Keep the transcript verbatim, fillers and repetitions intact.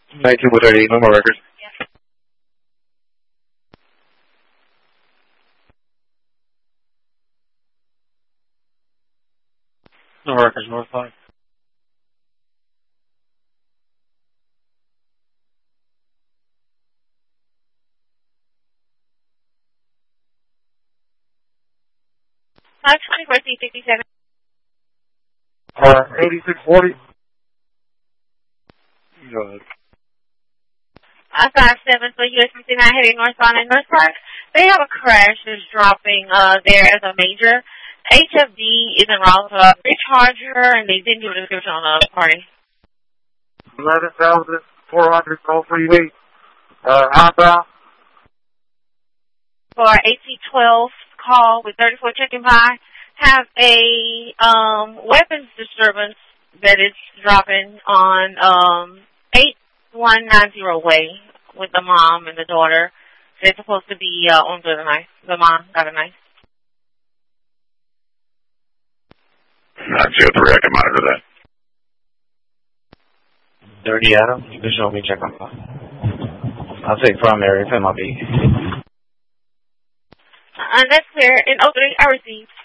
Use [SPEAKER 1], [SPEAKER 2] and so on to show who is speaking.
[SPEAKER 1] nineteen with thirty-eight, no more records.
[SPEAKER 2] Yeah.
[SPEAKER 1] No records, North five.
[SPEAKER 2] five twenty-four C fifty-seven.
[SPEAKER 1] Uh, eighty-six forty. Go ahead.
[SPEAKER 2] Uh, five seven for U S fifty-nine heading northbound in North Park. They have a crash that's dropping uh, there as a major. H F D is en route to a recharger, and they didn't give a description on the party.
[SPEAKER 1] eleven thousand four hundred call freeway. Uh, outbound.
[SPEAKER 2] For A C twelve call with thirty-four checking by, have a um, weapons disturbance that is dropping on um, eight one nine zero way with the mom and the daughter. They're supposed to be uh, on the knife. The mom got a knife.
[SPEAKER 3] I feel three, I can monitor that.
[SPEAKER 4] Dirty Adam, you can show me check on that. I'll take primary if I'm up.
[SPEAKER 2] Uh, that's clear. In oh three, I received.